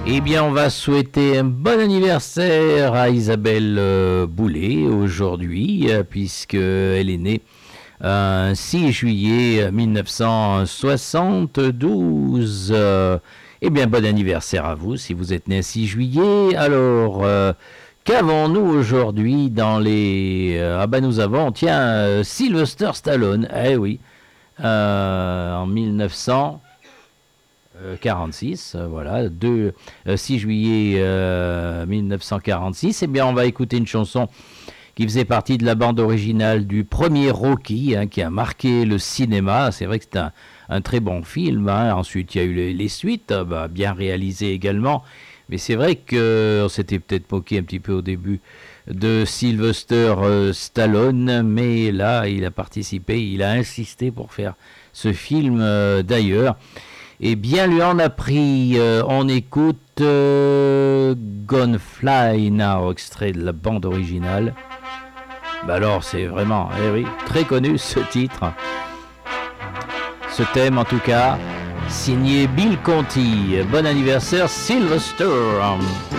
Eh bien, on va souhaiter un bon anniversaire à Isabelle Boulay aujourd'hui, puisqu'elle est née un 6 juillet 1972. Eh bien, bon anniversaire à vous si vous êtes né un 6 juillet. Alors, qu'avons-nous aujourd'hui dans les... nous avons, tiens, Sylvester Stallone. Eh oui, en 1946, voilà, 6 juillet 1946. Eh bien, on va écouter une chanson qui faisait partie de la bande originale du premier Rocky, qui a marqué le cinéma. C'est vrai que c'est un très bon film. Ensuite, il y a eu les suites, bien réalisées également. Mais c'est vrai qu'on s'était peut-être moqué un petit peu au début de Sylvester Stallone, mais là, il a participé, il a insisté pour faire ce film d'ailleurs. Et bien lui en a pris. On écoute Gonna Fly Now, extrait de la bande originale. Alors c'est vraiment, oui, très connu ce titre. Ce thème en tout cas, signé Bill Conti. Bon anniversaire Sylvester.